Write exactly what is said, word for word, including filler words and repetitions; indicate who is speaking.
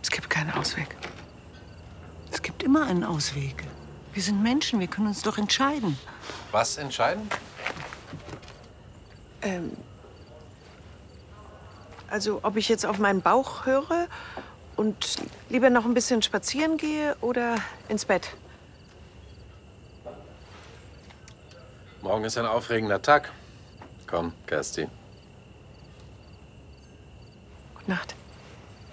Speaker 1: Es gibt keinen Ausweg. Es gibt immer einen Ausweg. Wir sind Menschen, wir können uns doch entscheiden.
Speaker 2: Was entscheiden?
Speaker 3: Ähm, also, ob ich jetzt auf meinen Bauch höre und lieber noch ein bisschen spazieren gehe oder ins Bett.
Speaker 2: Morgen ist ein aufregender Tag. Komm, Kersti.